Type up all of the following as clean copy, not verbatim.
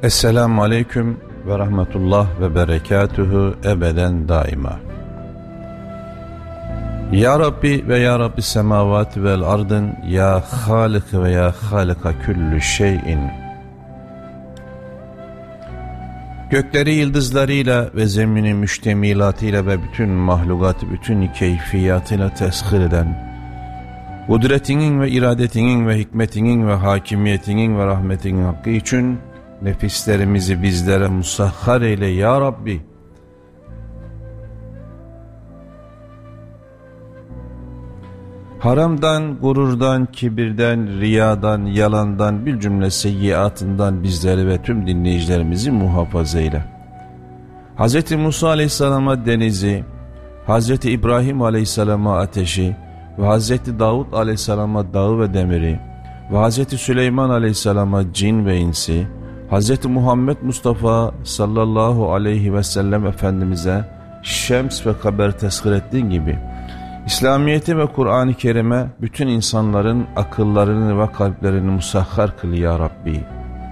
Esselamu Aleyküm ve Rahmetullah ve Berekatuhu ebeden daima. Ya Rabbi ve Ya Rabbi semavati vel ardın, Ya Halik ve Ya Halika küllü şeyin. Gökleri yıldızlarıyla ve zemini müştemilatıyla ve bütün mahlugatı bütün keyfiyatıyla teshir eden, kudretinin ve iradetinin ve hikmetinin ve hakimiyetinin ve rahmetinin hakkı için nefislerimizi bizlere musahhar eyle ya Rabbi. Haramdan, gururdan, kibirden, riyadan, yalandan, bir cümle seyyiatından bizleri ve tüm dinleyicilerimizi muhafaza eyle. Hz. Musa Aleyhisselam'a denizi, Hz. İbrahim Aleyhisselam'a ateşi ve Hz. Davud Aleyhisselam'a dağı ve demiri ve Hz. Süleyman Aleyhisselam'a cin ve insi, Hz. Muhammed Mustafa sallallahu aleyhi ve sellem Efendimiz'e şems ve kaber teshir ettiğin gibi İslamiyet'i ve Kur'an-ı Kerim'e bütün insanların akıllarını ve kalplerini musahhar kıl ya Rabbi.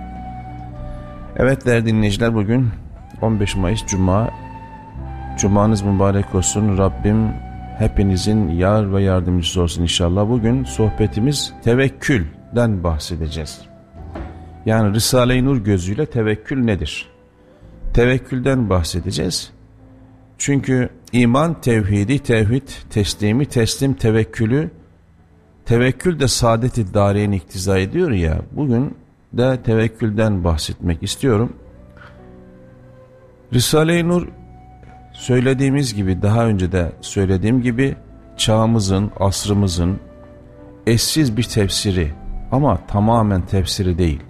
Evet değerli dinleyiciler, bugün 15 Mayıs Cuma. Cumanız mübarek olsun. Rabbim hepinizin yar ve yardımcısı olsun inşallah. Bugün sohbetimiz tevekkülden bahsedeceğiz. Yani Risale-i Nur gözüyle tevekkül nedir? Tevekkülden bahsedeceğiz. Çünkü iman tevhidi, tevhid teslimi, teslim tevekkülü, tevekkül de saadet-i dâreyn iktiza ediyor ya. Bugün de tevekkülden bahsetmek istiyorum. Risale-i Nur, söylediğimiz gibi, daha önce de söylediğim gibi, çağımızın, asrımızın eşsiz bir tefsiri ama tamamen tefsiri değil.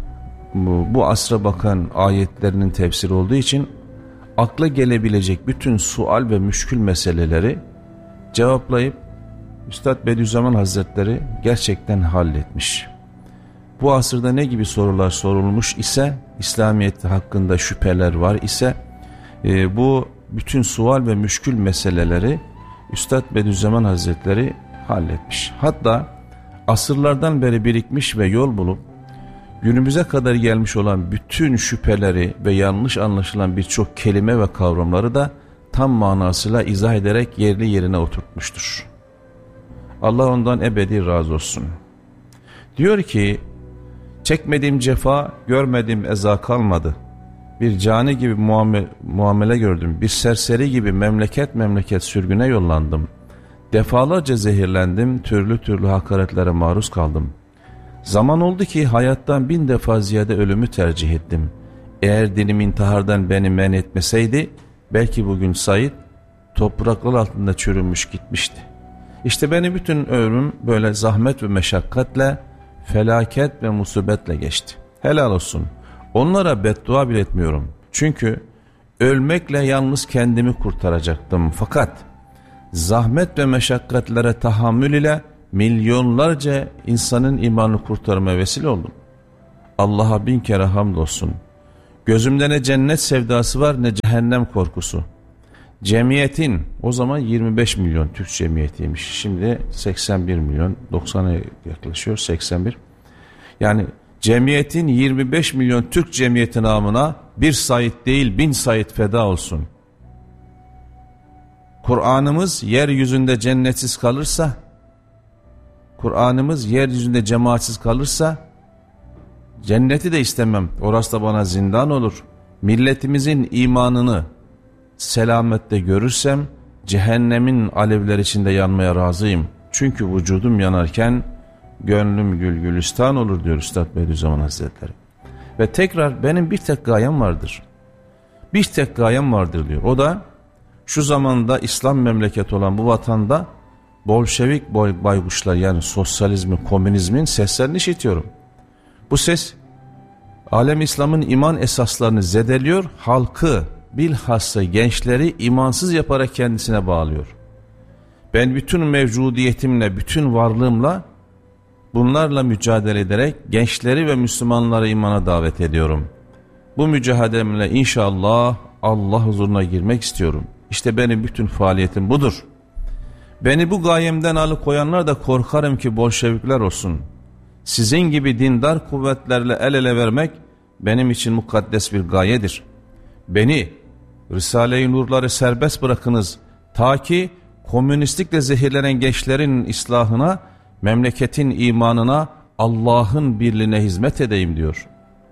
Bu asra bakan ayetlerinin tefsiri olduğu için akla gelebilecek bütün sual ve müşkül meseleleri cevaplayıp Üstad Bediüzzaman Hazretleri gerçekten halletmiş. Bu asırda ne gibi sorular sorulmuş ise, İslamiyet hakkında şüpheler var ise bu bütün sual ve müşkül meseleleri Üstad Bediüzzaman Hazretleri halletmiş. Hatta asırlardan beri birikmiş ve yol bulup günümüze kadar gelmiş olan bütün şüpheleri ve yanlış anlaşılan birçok kelime ve kavramları da tam manasıyla izah ederek yerli yerine oturtmuştur. Allah ondan ebedi razı olsun. Diyor ki, çekmediğim cefa, görmediğim eza kalmadı. Bir cani gibi muamele gördüm. Bir serseri gibi memleket memleket sürgüne yollandım. Defalarca zehirlendim, türlü türlü hakaretlere maruz kaldım. Zaman oldu ki hayattan 1000 defa ziyade ölümü tercih ettim. Eğer dilim intihardan beni men etmeseydi, belki bugün Said topraklar altında çürümüş gitmişti. İşte benim bütün ömrüm böyle zahmet ve meşakkatle, felaket ve musibetle geçti. Helal olsun. Onlara beddua bile etmiyorum. Çünkü ölmekle yalnız kendimi kurtaracaktım. Fakat zahmet ve meşakkatlere tahammül ile milyonlarca insanın imanını kurtarmaya vesile oldum. Allah'a 1000 kere hamdolsun. Gözümde ne cennet sevdası var ne cehennem korkusu. Cemiyetin, o zaman 25 milyon Türk cemiyetiymiş. Şimdi 81 milyon, 90'a yaklaşıyor, 81. Yani cemiyetin 25 milyon Türk cemiyeti namına bir Said değil 1000 Said feda olsun. Kur'an'ımız yeryüzünde cennetsiz kalırsa, Kur'an'ımız yeryüzünde cemaatsiz kalırsa, cenneti de istemem. Orası da bana zindan olur. Milletimizin imanını selamette görürsem, cehennemin alevler içinde yanmaya razıyım. Çünkü vücudum yanarken gönlüm gül gülistan olur diyor Üstad Bediüzzaman Hazretleri. Ve tekrar benim bir tek gayem vardır. Bir tek gayem vardır diyor. O da şu zamanda İslam memleketi olan bu vatanda Bolşevik baykuşlar, yani sosyalizmin, komünizmin seslerini işitiyorum. Bu ses alem İslam'ın iman esaslarını zedeliyor, halkı bilhassa gençleri imansız yaparak kendisine bağlıyor. Ben bütün mevcudiyetimle, bütün varlığımla bunlarla mücadele ederek gençleri ve Müslümanları imana davet ediyorum. Bu mücadelemle inşallah Allah huzuruna girmek istiyorum. İşte benim bütün faaliyetim budur. Beni bu gayemden alıkoyanlar da korkarım ki Bolşevikler olsun. Sizin gibi dindar kuvvetlerle el ele vermek benim için mukaddes bir gayedir. Beni, Risale-i Nurları serbest bırakınız ta ki komünistlikle zehirlenen gençlerin islahına, memleketin imanına, Allah'ın birliğine hizmet edeyim diyor.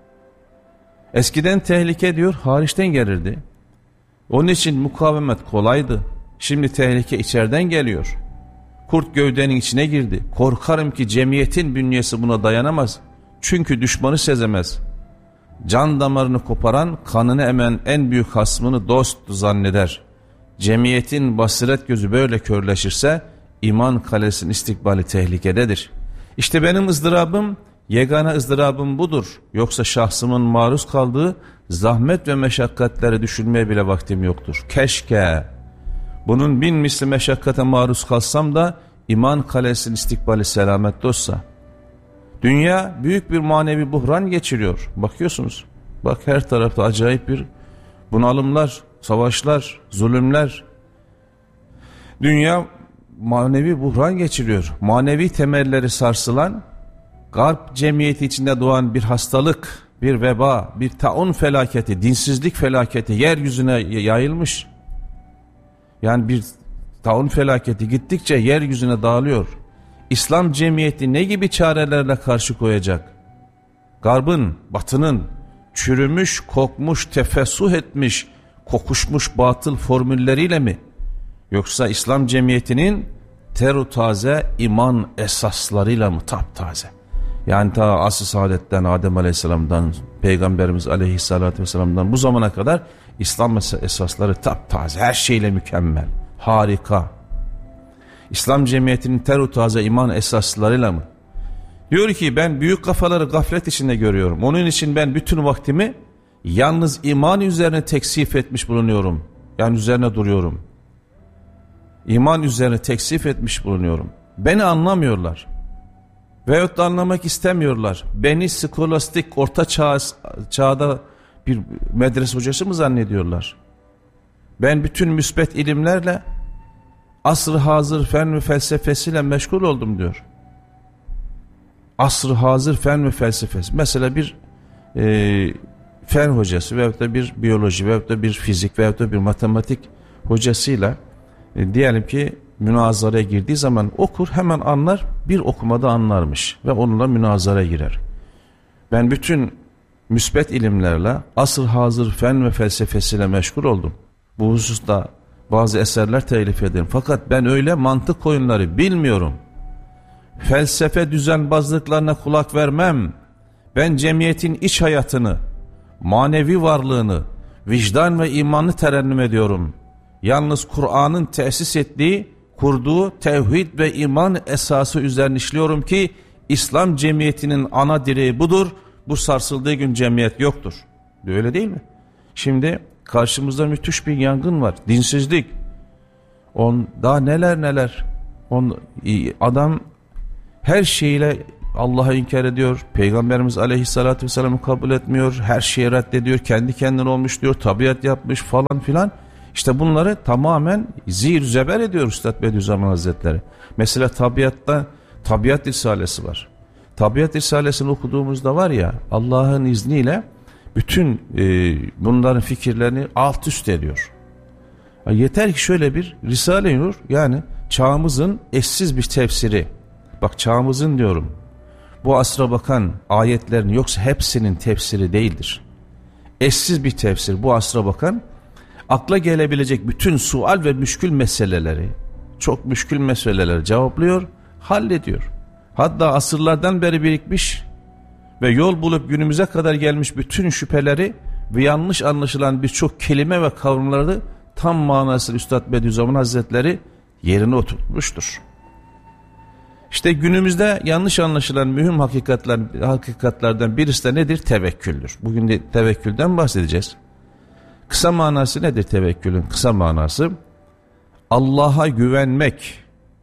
Eskiden tehlike diyor hariçten gelirdi. Onun için mukavemet kolaydı. Şimdi tehlike içeriden geliyor. Kurt gövdenin içine girdi. Korkarım ki cemiyetin bünyesi buna dayanamaz. Çünkü düşmanı sezemez. Can damarını koparan, kanını emen en büyük hasmını dost zanneder. Cemiyetin basiret gözü böyle körleşirse iman kalesinin istikbali tehlikededir. İşte benim ızdırabım, yegane ızdırabım budur. Yoksa şahsımın maruz kaldığı zahmet ve meşakkatleri düşünmeye bile vaktim yoktur. Keşke bunun bin misli meşakkate maruz kalsam da iman kalesinin istikbali selamet olsa. Dünya büyük bir manevi buhran geçiriyor. Bakıyorsunuz. Bak her tarafta acayip bir bunalımlar, savaşlar, zulümler. Dünya manevi buhran geçiriyor. Manevi temelleri sarsılan, Garp cemiyeti içinde doğan bir hastalık, bir veba, bir taun felaketi, dinsizlik felaketi yeryüzüne yayılmış. Yani bir taun felaketi gittikçe yeryüzüne dağılıyor. İslam cemiyeti ne gibi çarelerle karşı koyacak? Garbın, batının çürümüş, kokmuş, tefessüh etmiş, kokuşmuş batıl formülleriyle mi? Yoksa İslam cemiyetinin teru taze iman esaslarıyla mı taptaze? Yani ta asr-ı saadetten, Adem Aleyhisselam'dan, Peygamberimiz Aleyhisselatü Vesselam'dan bu zamana kadar İslam esasları taptaze, her şeyle mükemmel, harika. İslam cemiyetinin teru taze iman esaslarıyla mı? Diyor ki ben büyük kafaları gaflet içinde görüyorum. Onun için ben bütün vaktimi yalnız iman üzerine teksif etmiş bulunuyorum. Yani üzerine duruyorum. İman üzerine teksif etmiş bulunuyorum. Beni anlamıyorlar. Veyahut da anlamak istemiyorlar. Beni skolastik orta çağda bir medrese hocası mı zannediyorlar? Ben bütün müsbet ilimlerle asr-ı hazır fen ve felsefesiyle meşgul oldum diyor. Asr-ı hazır fen ve felsefesi. Mesela bir fen hocası veyahut da bir biyoloji veyahut da bir fizik veyahut da bir matematik hocasıyla diyelim ki münazaraya girdiği zaman okur, hemen anlar, bir okumada anlarmış ve onunla münazaraya girer. Ben bütün müsbet ilimlerle asr hazır fen ve felsefesiyle meşgul oldum. Bu hususta bazı eserler telif ederim. Fakat ben öyle mantık oyunları bilmiyorum. Felsefe düzenbazlıklarına kulak vermem. Ben cemiyetin iç hayatını, manevi varlığını, vicdan ve imanı terennüm ediyorum. Yalnız Kur'an'ın tesis ettiği, kurduğu tevhid ve iman esası üzerine işliyorum ki İslam cemiyetinin ana direği budur. Bu sarsıldığı gün cemiyet yoktur. Öyle değil mi? Şimdi karşımızda müthiş bir yangın var. Dinsizlik. Daha neler. Adam her şeyle Allah'a inkar ediyor. Peygamberimiz Aleyhisselatü Vesselam'ı kabul etmiyor. Her şeyi reddediyor. Kendi kendine olmuş diyor. Tabiat yapmış falan filan. İşte bunları tamamen zihir zeber ediyor Üstad Bediüzzaman Hazretleri. Mesela Tabiat Risalesi var. Tabiat Risalesini okuduğumuzda var ya, Allah'ın izniyle bütün bunların fikirlerini alt üst ediyor. Yeter ki şöyle bir Risale-i Nur, yani çağımızın eşsiz bir tefsiri. Bak çağımızın diyorum. Bu asra bakan ayetlerin yoksa hepsinin tefsiri değildir. Eşsiz bir tefsir, bu asra bakan akla gelebilecek bütün sual ve müşkül meseleleri, çok müşkül meseleleri cevaplıyor, hallediyor. Hatta asırlardan beri birikmiş ve yol bulup günümüze kadar gelmiş bütün şüpheleri ve yanlış anlaşılan birçok kelime ve kavramları tam manasıyla Üstad Bediüzzaman Hazretleri yerine oturtmuştur. İşte günümüzde yanlış anlaşılan mühim hakikatlerden birisi de nedir? Tevekküldür. Bugün de tevekkülden bahsedeceğiz. Kısa manası nedir tevekkülün? Kısa manası Allah'a güvenmek,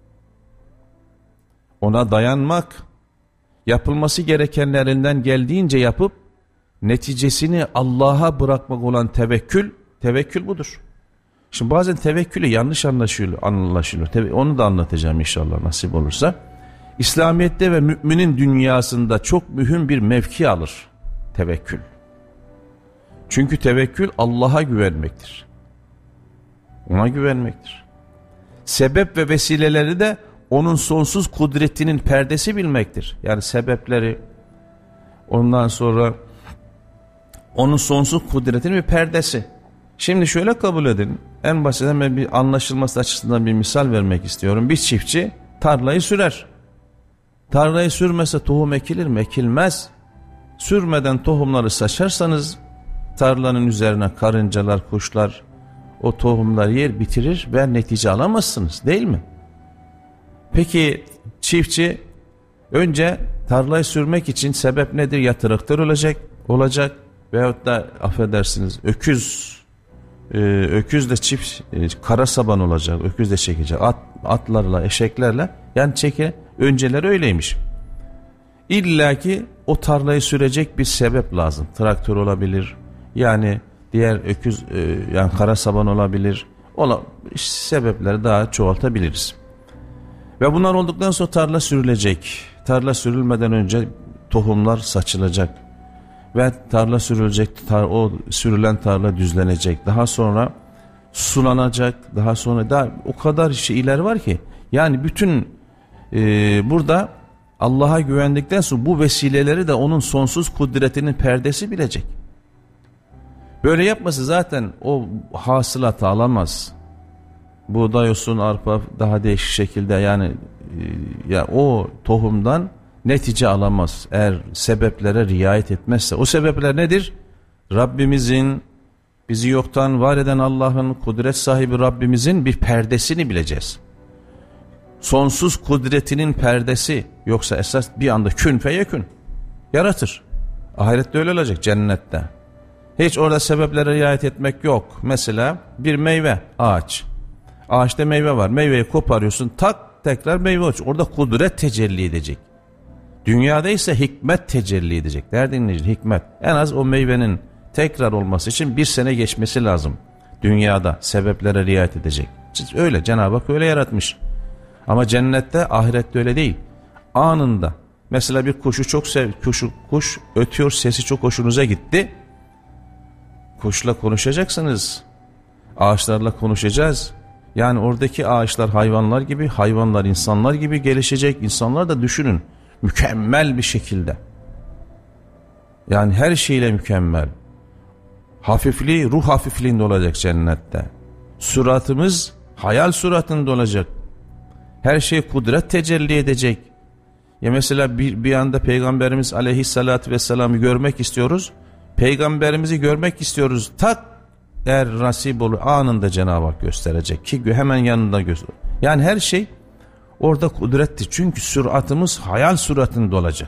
ona dayanmak, yapılması gerekenlerinden geldiğince yapıp neticesini Allah'a bırakmak olan tevekkül budur. Şimdi bazen tevekkülü yanlış anlaşılıyor. Onu da anlatacağım inşallah nasip olursa. İslamiyet'te ve müminin dünyasında çok mühim bir mevki alır tevekkül. Çünkü tevekkül Allah'a güvenmektir. Ona güvenmektir. Sebep ve vesileleri de onun sonsuz kudretinin perdesi bilmektir. Yani sebepleri, ondan sonra onun sonsuz kudretinin bir perdesi. Şimdi şöyle kabul edin. En basitinden ben bir anlaşılması açısından bir misal vermek istiyorum. Bir çiftçi tarlayı sürer. Tarlayı sürmese tohum ekilir mi? Ekilmez. Sürmeden tohumları saçarsanız tarlanın üzerine karıncalar, kuşlar o tohumları yer bitirir ve netice alamazsınız, değil mi? Peki çiftçi önce tarlayı sürmek için sebep nedir? Ya traktör olacak veyahut da affedersiniz öküz de çift kara saban olacak, öküz de çekecek, atlarla, eşeklerle, yani önceleri öyleymiş. İlla ki o tarlayı sürecek bir sebep lazım. Traktör olabilir, yani diğer öküz, yani kara saban olabilir. Sebepleri daha çoğaltabiliriz. Ve bunlar olduktan sonra tarla sürülecek. Tarla sürülmeden önce tohumlar saçılacak. Ve tarla sürülecek, o sürülen tarla düzlenecek. Daha sonra sulanacak. Daha sonra o kadar şeyler var ki. Yani bütün burada Allah'a güvendikten sonra bu vesileleri de onun sonsuz kudretinin perdesi bilecek. Böyle yapması zaten o hasılatı alamaz. Buğday olsun, arpa, daha değişik şekilde, yani ya o tohumdan netice alamaz eğer sebeplere riayet etmezse. O sebepler nedir? Rabbimizin, bizi yoktan var eden Allah'ın, kudret sahibi Rabbimizin bir perdesini bileceğiz. Sonsuz kudretinin perdesi, yoksa esas bir anda kün feyekün yaratır. Ahirette öyle olacak, cennette. Hiç orada sebeplere riayet etmek yok. Mesela bir meyve, ağaç. Ağaçta meyve var. Meyveyi koparıyorsun, tekrar meyve olacak. Orada kudret tecelli edecek. Dünyada ise hikmet tecelli edecek. Derdin hikmet. En az o meyvenin tekrar olması için 1 sene geçmesi lazım. Dünyada sebeplere riayet edecek. Öyle, Cenab-ı Hak öyle yaratmış. Ama cennette, ahirette öyle değil. Anında. Mesela bir kuşu çok kuş ötüyor, sesi çok hoşunuza gitti. Kuşla konuşacaksınız. Ağaçlarla konuşacağız. Yani oradaki ağaçlar hayvanlar gibi, hayvanlar insanlar gibi gelişecek. İnsanlar da düşünün, mükemmel bir şekilde. Yani her şeyle mükemmel. Hafifliği, ruh hafifliğinde olacak cennette. Suratımız hayal suratında olacak. Her şey kudret tecelli edecek. Ya mesela bir anda Peygamberimiz Aleyhisselatü Vesselam'ı görmek istiyoruz. Peygamberimizi görmek istiyoruz. Eğer nasip olur anında Cenab-ı Hak gösterecek ki hemen yanında gösterecek. Yani her şey orada kudrettir. Çünkü süratimiz hayal suratında olacak.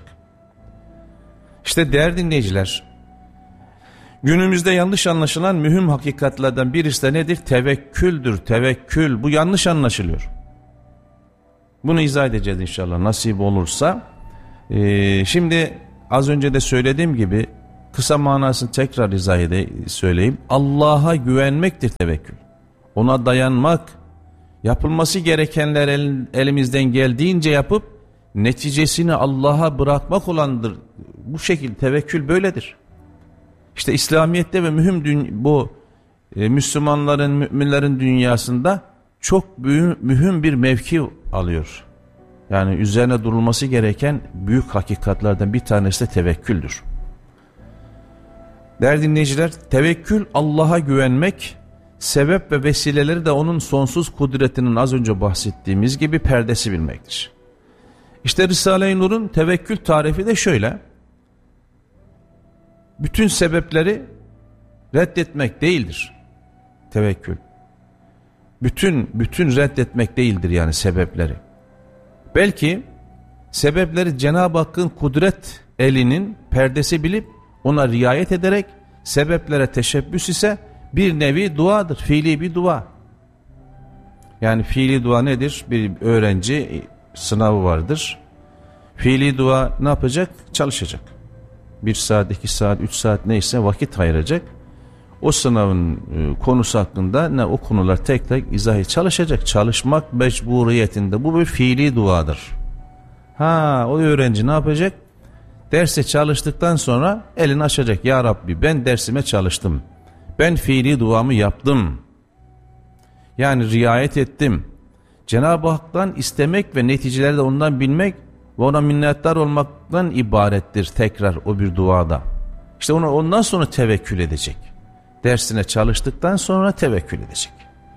İşte değerli dinleyiciler, günümüzde yanlış anlaşılan mühim hakikatlerden birisi de nedir? Tevekküldür. Tevekkül. Bu yanlış anlaşılıyor. Bunu izah edeceğiz inşallah nasip olursa. Şimdi az önce de söylediğim gibi kısa manasını tekrar izah söyleyeyim. Allah'a güvenmektir tevekkül. Ona dayanmak, yapılması gerekenler elimizden geldiğince yapıp neticesini Allah'a bırakmak olandır. Bu şekilde tevekkül böyledir. İşte İslamiyet'te ve bu Müslümanların, müminlerin dünyasında çok mühim bir mevki alıyor. Yani üzerine durulması gereken büyük hakikatlerden bir tanesi de tevekküldür. Değerli dinleyiciler, tevekkül Allah'a güvenmek, sebep ve vesileleri de onun sonsuz kudretinin az önce bahsettiğimiz gibi perdesi bilmektir. İşte Risale-i Nur'un tevekkül tarifi de şöyle: bütün sebepleri reddetmek değildir tevekkül. Bütün reddetmek değildir yani sebepleri. Belki sebepleri Cenab-ı Hakk'ın kudret elinin perdesi bilip ona riayet ederek sebeplere teşebbüs ise bir nevi duadır, fiili bir dua. Yani fiili dua nedir? Bir öğrenci sınavı vardır. Fiili dua ne yapacak? Çalışacak. 1 saat, 2 saat, 3 saat neyse vakit ayıracak. O sınavın konusu hakkında o konular tek tek izahı çalışacak. Çalışmak mecburiyetinde. Bu bir fiili duadır. O öğrenci ne yapacak? Derse çalıştıktan sonra elini açacak. Ya Rabbi, ben dersime çalıştım. Ben fiili duamı yaptım. Yani riayet ettim. Cenab-ı Hak'tan istemek ve neticeleri de ondan bilmek ve ona minnettar olmaktan ibarettir tekrar o bir duada. İşte ondan sonra tevekkül edecek. Dersine çalıştıktan sonra tevekkül edecek.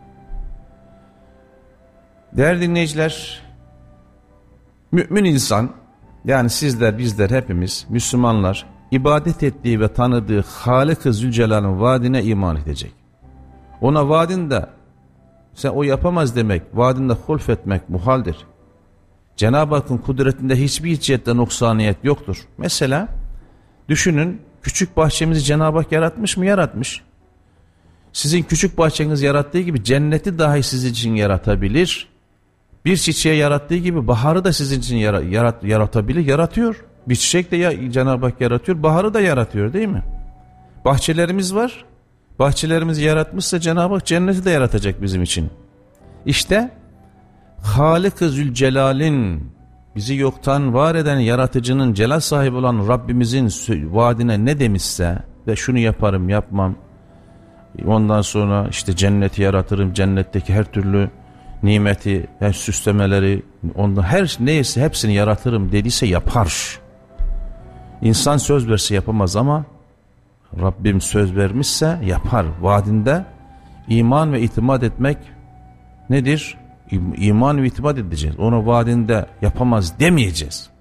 Değerli dinleyiciler, mümin insan, yani sizler, bizler, hepimiz Müslümanlar, ibadet ettiği ve tanıdığı Halik-i Zülcelal'ın vaadine iman edecek. Ona vaadinde sen o yapamaz demek, vaadinde hulfetmek muhaldir. Cenab-ı Hakk'ın kudretinde hiçbir cihette noksaniyet yoktur. Mesela düşünün, küçük bahçemizi Cenab-ı Hak yaratmış mı? Yaratmış. Sizin küçük bahçeniz yarattığı gibi cenneti dahi sizin için yaratabilir. Bir çiçeği yarattığı gibi baharı da sizin için yaratabilir, yaratıyor. Bir çiçek de Cenab-ı Hak yaratıyor, baharı da yaratıyor, değil mi? Bahçelerimiz var. Bahçelerimizi yaratmışsa Cenab-ı Hak cenneti de yaratacak bizim için. İşte Halik-i Zülcelal'in, bizi yoktan var eden yaratıcının, celal sahibi olan Rabbimizin vaadine ne demişse ve şunu yaparım, yapmam, ondan sonra işte cenneti yaratırım, cennetteki her türlü nimeti, her süslemeleri, ondan her neyse hepsini yaratırım dediyse yapar. İnsan söz verse yapamaz ama Rabbim söz vermişse yapar. Vaadinde iman ve itimat etmek nedir? İman ve itimat edeceğiz. Ona vaadinde yapamaz demeyeceğiz.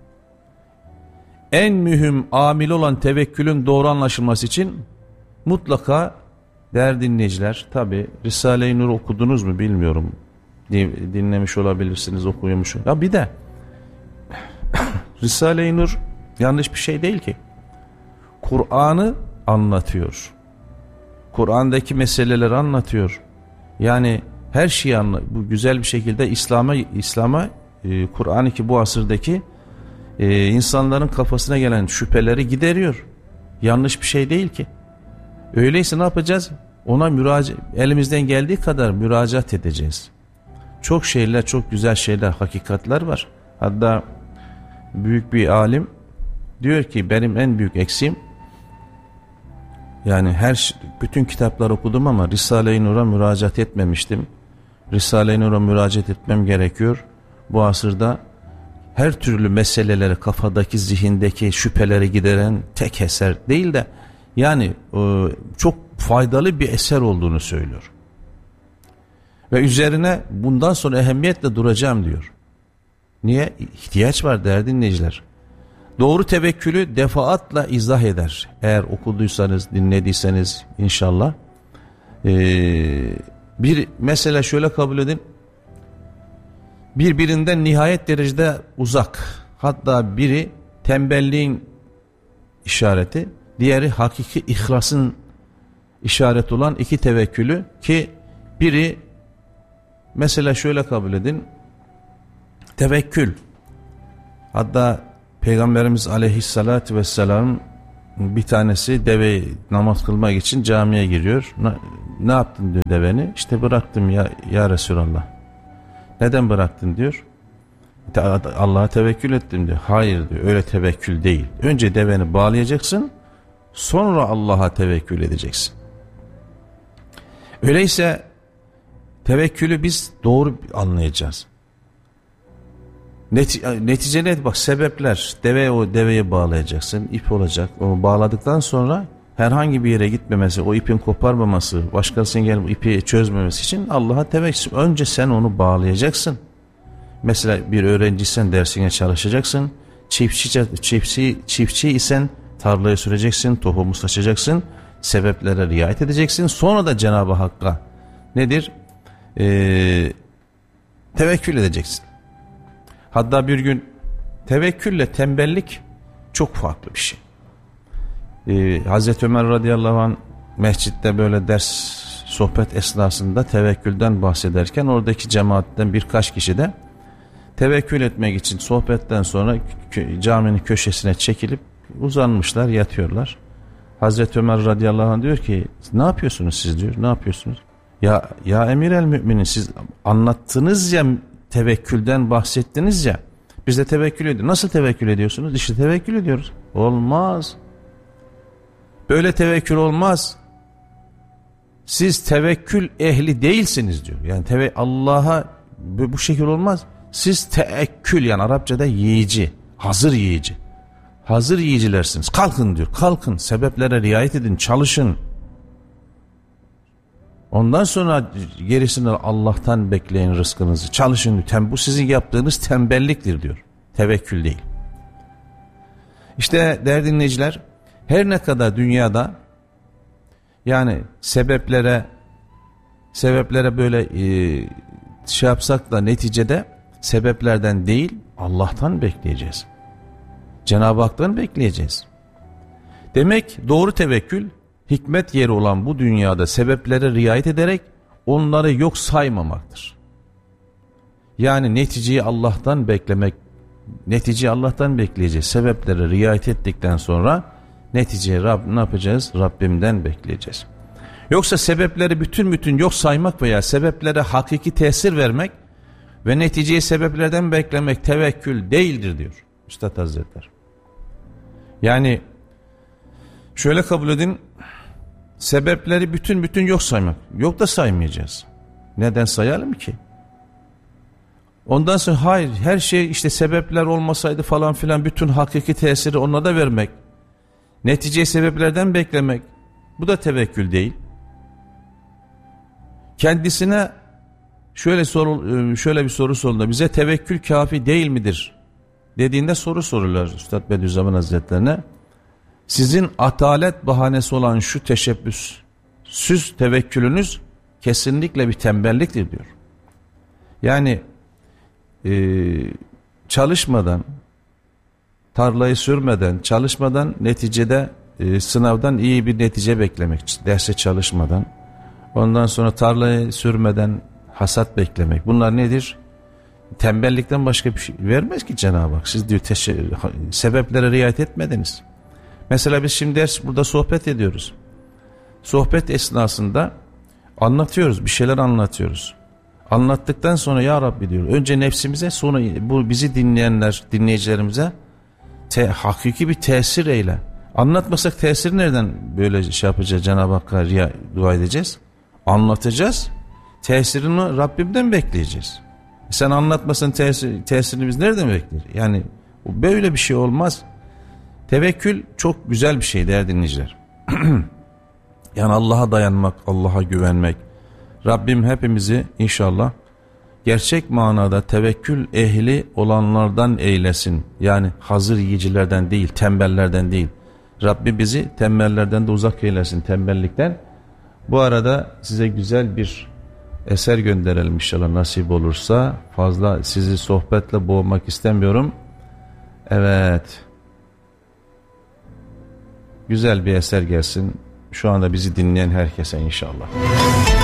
En mühim amil olan tevekkülün doğru anlaşılması için mutlaka değerli dinleyiciler, tabi Risale-i Nur okudunuz mu bilmiyorum. Dinlemiş olabilirsiniz, okuyormuş. Ya bir de Risale-i Nur yanlış bir şey değil ki. Kur'an'ı anlatıyor. Kur'an'daki meseleleri anlatıyor. Yani her şeyi bu güzel bir şekilde İslam'a Kur'an-ı ki bu asırdaki insanların kafasına gelen şüpheleri gideriyor. Yanlış bir şey değil ki. Öyleyse ne yapacağız? Ona elimizden geldiği kadar müracaat edeceğiz. Çok şeyler, çok güzel şeyler, hakikatler var. Hatta büyük bir alim diyor ki benim en büyük eksiğim, yani bütün kitapları okudum ama Risale-i Nur'a müracaat etmemiştim. Risale-i Nur'a müracaat etmem gerekiyor. Bu asırda her türlü meseleleri, kafadaki, zihindeki şüpheleri gideren tek eser değil de yani çok faydalı bir eser olduğunu söylüyor. Ve üzerine bundan sonra ehemmiyetle duracağım diyor. Niye? İhtiyaç var değerli dinleyiciler. Doğru tevekkülü defaatla izah eder. Eğer okuduysanız, dinlediyseniz inşallah. Bir mesela şöyle kabul edin. Birbirinden nihayet derecede uzak. Hatta biri tembelliğin işareti, diğeri hakiki ihlasın işareti olan iki tevekkülü, ki biri mesela şöyle kabul edin. Tevekkül. Hatta Peygamberimiz Aleyhisselatü Vesselam bir tanesi deveyi namaz kılmak için camiye giriyor. Ne yaptın diyor deveni? İşte bıraktım ya Resulallah. Neden bıraktın diyor. Allah'a tevekkül ettim diyor. Hayır diyor, öyle tevekkül değil. Önce deveni bağlayacaksın, sonra Allah'a tevekkül edeceksin. Öyleyse tevekkülü biz doğru anlayacağız. Netice ne? Bak, sebepler. O deveye bağlayacaksın. İp olacak. Onu bağladıktan sonra herhangi bir yere gitmemesi, o ipin koparmaması, başkasının gelip ipi çözmemesi için Allah'a tevekkül. Önce sen onu bağlayacaksın. Mesela bir öğrenciysen dersine çalışacaksın. Çiftçi isen tarlaya süreceksin, tohumu saçacaksın. Sebeplere riayet edeceksin. Sonra da Cenab-ı Hakk'a nedir? Tevekkül edeceksin. Hatta bir gün tevekkülle tembellik çok farklı bir şey. Hazreti Ömer radıyallahu anh mescitte böyle ders sohbet esnasında tevekkülden bahsederken oradaki cemaatten birkaç kişi de tevekkül etmek için sohbetten sonra caminin köşesine çekilip uzanmışlar, yatıyorlar. Hazreti Ömer radıyallahu anh diyor ki ne yapıyorsunuz siz diyor, ne yapıyorsunuz? Ya emir el müminin, siz anlattınız ya, tevekkülden bahsettiniz ya, Biz de tevekkül ediyoruz. Nasıl tevekkül ediyorsunuz? İşte tevekkül ediyoruz. Olmaz. Böyle tevekkül olmaz. Siz tevekkül ehli değilsiniz diyor. Yani Allah'a bu şekil olmaz. Siz teekkül, yani Arapçada yiyici, hazır yiyici. Hazır yiyicilersiniz. Kalkın diyor. Kalkın. Sebeplere riayet edin. Çalışın. Ondan sonra gerisini Allah'tan bekleyin rızkınızı. Çalışın. Bu sizin yaptığınız tembelliktir diyor. Tevekkül değil. İşte değerli dinleyiciler, her ne kadar dünyada yani sebeplere böyle şey yapsak da neticede sebeplerden değil Allah'tan bekleyeceğiz. Cenab-ı Hak'tan bekleyeceğiz. Demek doğru tevekkül, hikmet yeri olan bu dünyada sebeplere riayet ederek onları yok saymamaktır. Yani neticeyi Allah'tan bekleyeceğiz. Sebeplere riayet ettikten sonra neticeyi ne yapacağız? Rabbimden bekleyeceğiz. Yoksa sebepleri bütün yok saymak veya sebeplere hakiki tesir vermek ve neticeyi sebeplerden beklemek tevekkül değildir diyor Üstad Hazretleri. Yani şöyle kabul edin, sebepleri bütün yok saymak. Yok da saymayacağız. Neden sayalım ki? Ondan sonra hayır, her şey işte sebepler olmasaydı falan filan, bütün hakiki tesiri ona da vermek. Neticeyi sebeplerden beklemek. Bu da tevekkül değil. Kendisine şöyle bir soru soruldu. Bize tevekkül kafi değil midir dediğinde soru soruyorlar Üstad Bediüzzaman Hazretlerine. Sizin atalet bahanesi olan şu teşebbüssüz tevekkülünüz kesinlikle bir tembelliktir diyor. Yani çalışmadan, tarlayı sürmeden, çalışmadan neticede sınavdan iyi bir netice beklemek, derse çalışmadan, ondan sonra tarlayı sürmeden hasat beklemek. Bunlar nedir? Tembellikten başka bir şey vermez ki Cenab-ı Hak. Siz diyor sebeplere riayet etmediniz. Mesela biz şimdi burada sohbet ediyoruz. Sohbet esnasında anlatıyoruz, bir şeyler anlatıyoruz. Anlattıktan sonra ya Rabbi diyor, önce nefsimize, sonra bu bizi dinleyicilerimize hakiki bir tesir eyle. Anlatmasak tesir nereden böyle şey yapacağız, Cenab-ı Hakk'a dua edeceğiz? Anlatacağız. Tesirini Rabbimden bekleyeceğiz. Sen anlatmasan tesirini biz nereden bekleyeceğiz? Yani böyle bir şey olmaz. Tevekkül çok güzel bir şey değerli dinleyiciler. Yani Allah'a dayanmak, Allah'a güvenmek. Rabbim hepimizi inşallah gerçek manada tevekkül ehli olanlardan eylesin. Yani hazır yiyicilerden değil, tembellerden değil. Rabbi bizi tembellerden de uzak eylesin, tembellikten. Bu arada size güzel bir eser gönderelim inşallah nasip olursa. Fazla sizi sohbetle boğmak istemiyorum. Evet. Güzel bir eser gelsin. Şu anda bizi dinleyen herkese inşallah.